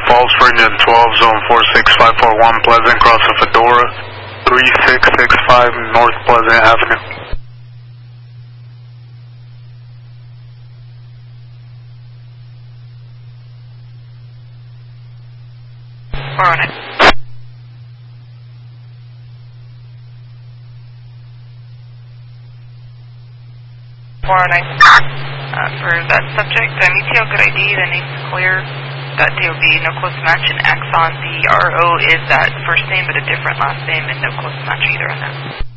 Falls for Engine 12, Zone 46541, Pleasant, crossing Fedora, 3665 North Pleasant Avenue. For that subject, ETL good ID, the name's clear. That DOB, no close match, and Axon, the RO is that first name but a different last name and no close match either on that.